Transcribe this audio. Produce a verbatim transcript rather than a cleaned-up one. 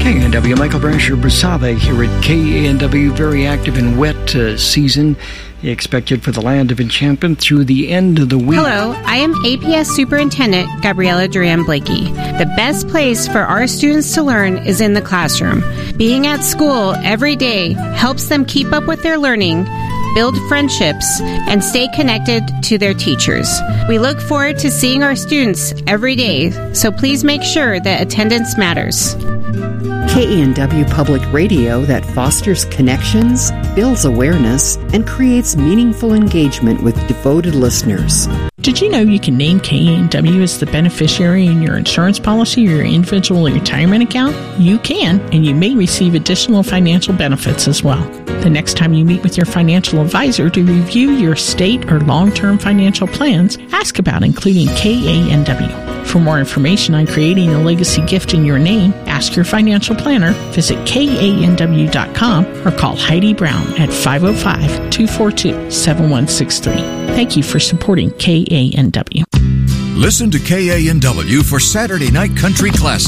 K A N W, Michael Brasher Brasave here at K A N W. Very active and wet uh, season expected for the Land of Enchantment through the end of the week. Hello, I am A P S Superintendent Gabriella Duran Blakey. The best place for our students to learn is in the classroom. Being at school every day helps them keep up with their learning, build friendships, and stay connected to their teachers. We look forward to seeing our students every day, so please make sure that attendance matters. K A N W Public Radio that fosters connections, builds awareness, and creates meaningful engagement with devoted listeners. Did you know you can name K A N W as the beneficiary in your insurance policy or your individual retirement account? You can, and you may receive additional financial benefits as well. The next time you meet with your financial advisor to review your state or long-term financial plans, ask about including K A N W. For more information on creating a legacy gift in your name, ask your financial planner, visit K A N W dot com, or call Heidi Brown at five oh five, two four two, seven one six three. Thank you for supporting K A N W. Listen to K A N W for Saturday Night Country Classic.